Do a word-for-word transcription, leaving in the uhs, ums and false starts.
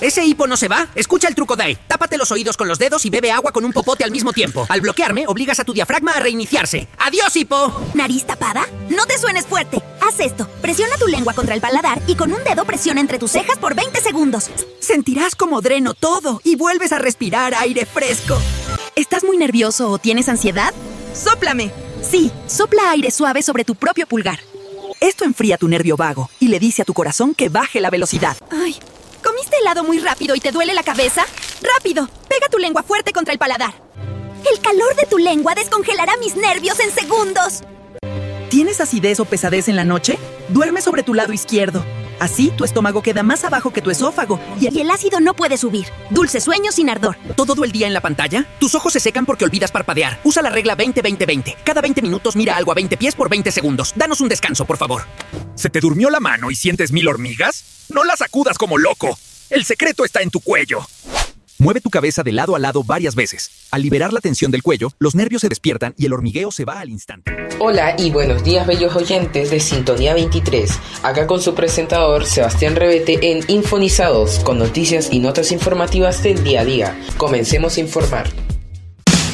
¿Ese hipo no se va? Escucha el truco Dae. Tápate los oídos con los dedos y bebe agua con un popote al mismo tiempo. Al bloquearme, obligas a tu diafragma a reiniciarse. ¡Adiós, hipo! ¿Nariz tapada? No te suenes fuerte. Haz esto. Presiona tu lengua contra el paladar y con un dedo presiona entre tus cejas por veinte segundos. Sentirás como dreno todo y vuelves a respirar aire fresco. ¿Estás muy nervioso o tienes ansiedad? ¡Sóplame! Sí, sopla aire suave sobre tu propio pulgar. Esto enfría tu nervio vago y le dice a tu corazón que baje la velocidad. Ay, ¿comiste helado muy rápido y te duele la cabeza? ¡Rápido! Pega tu lengua fuerte contra el paladar. El calor de tu lengua descongelará mis nervios en segundos. ¿Tienes acidez o pesadez en la noche? Duerme sobre tu lado izquierdo. Así, tu estómago queda más abajo que tu esófago y el, y el ácido no puede subir. Dulce sueño sin ardor. ¿Todo el día en la pantalla? Tus ojos se secan porque olvidas parpadear. Usa la regla veinte veinte veinte. Cada veinte minutos mira algo a veinte pies por veinte segundos. Danos un descanso, por favor. ¿Se te durmió la mano y sientes mil hormigas? No la sacudas como loco. El secreto está en tu cuello. Mueve tu cabeza de lado a lado varias veces. Al liberar la tensión del cuello, los nervios se despiertan y el hormigueo se va al instante. Hola y buenos días, bellos oyentes de Sintonía veintitrés. Acá con su presentador Sebastián Revete en Infonizados, con noticias y notas informativas del día a día. Comencemos a informar.